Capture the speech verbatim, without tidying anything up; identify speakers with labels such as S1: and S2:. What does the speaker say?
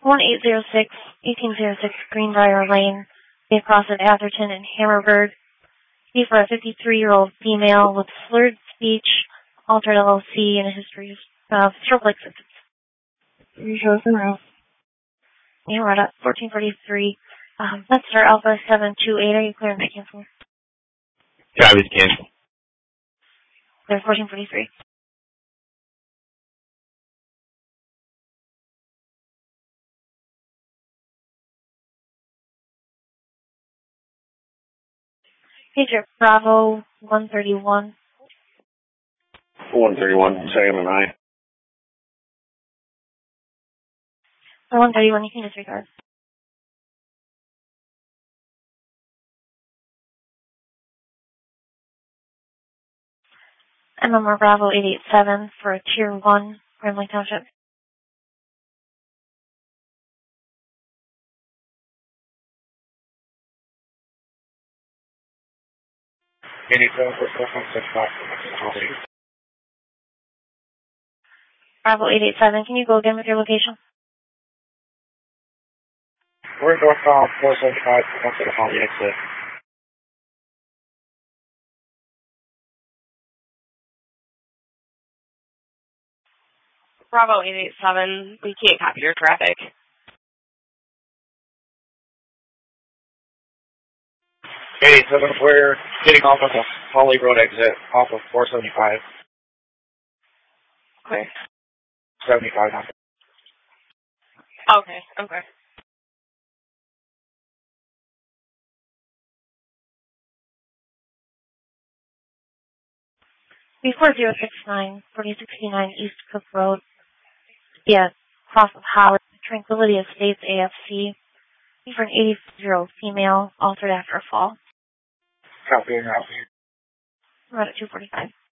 S1: one eight zero six, eighteen oh six Greenbrier Lane, across at Atherton and Hammerberg. B for a fifty-three-year-old female with slurred speech, altered L L C, and a history of stroke-like symptoms.
S2: You show us in route.
S1: Yeah, we're at fourteen forty-three. Um, that's our Alpha seven two eight. Are you clear on that cancel?
S3: Driver's cancel.
S1: Clear fourteen forty-three. Pager Bravo one thirty-one.
S3: one thirty-one, second and nine.
S1: one thirty-one, you can disregard. M M R Bravo eight eight seven for a Tier one, Grimley Township. Bravo eight eight seven, can you go again with your location?
S3: We're northbound four seventy-five, once at the Holly exit.
S2: Bravo eight eight seven, we can't copy your traffic.
S3: eight eight seven, we're getting off of the Holly Road exit, off of four seventy-five.
S2: Clear.
S3: seventy-five now.
S2: Okay, okay.
S1: B four zero six nine, forty sixty-nine East Cook Road. Yeah, cross of Holly, Tranquility Estates, A F C. B for an eighty-year-old female, altered after a fall.
S3: Copy, copy.
S1: We're at two forty-five.